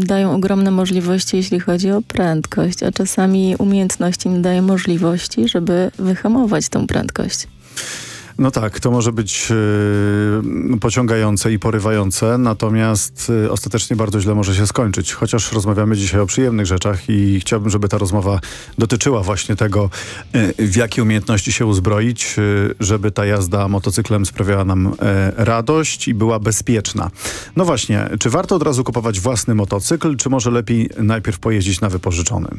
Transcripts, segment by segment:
dają ogromne możliwości, jeśli chodzi o prędkość, a czasami umiejętności nie dają możliwości, żeby wyhamować tą prędkość. No tak, to może być pociągające i porywające, natomiast ostatecznie bardzo źle może się skończyć. Chociaż rozmawiamy dzisiaj o przyjemnych rzeczach i chciałbym, żeby ta rozmowa dotyczyła właśnie tego, w jakie umiejętności się uzbroić, żeby ta jazda motocyklem sprawiała nam radość i była bezpieczna. No właśnie, czy warto od razu kupować własny motocykl, czy może lepiej najpierw pojeździć na wypożyczonym?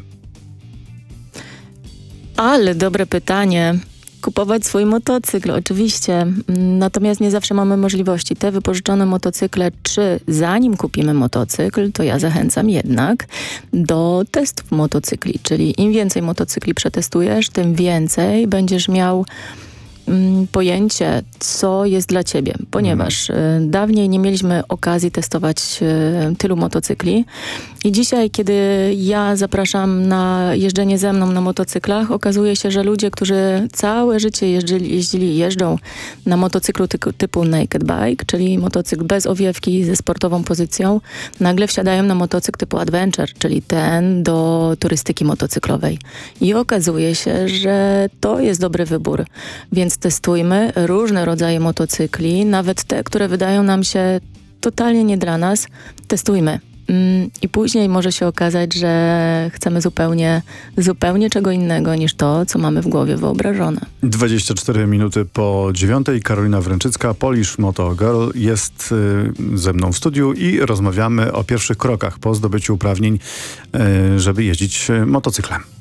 Ale dobre pytanie. Kupować swój motocykl, oczywiście. Natomiast nie zawsze mamy możliwości. Te wypożyczone motocykle, czy zanim kupimy motocykl, to ja zachęcam jednak do testów motocykli. Czyli im więcej motocykli przetestujesz, tym więcej będziesz miał pojęcie, co jest dla ciebie. Ponieważ dawniej nie mieliśmy okazji testować tylu motocykli i dzisiaj, kiedy ja zapraszam na jeżdżenie ze mną na motocyklach, okazuje się, że ludzie, którzy całe życie jeżdżą na motocyklu typu naked bike, czyli motocykl bez owiewki, ze sportową pozycją, nagle wsiadają na motocykl typu adventure, czyli ten do turystyki motocyklowej. I okazuje się, że to jest dobry wybór. Więc testujmy różne rodzaje motocykli, nawet te, które wydają nam się totalnie nie dla nas, testujmy. I później może się okazać, że chcemy zupełnie czego innego niż to, co mamy w głowie wyobrażone. 24 minuty po 9:00. Karolina Wręczycka, Polish Moto Girl, jest ze mną w studiu i rozmawiamy o pierwszych krokach po zdobyciu uprawnień, żeby jeździć motocyklem.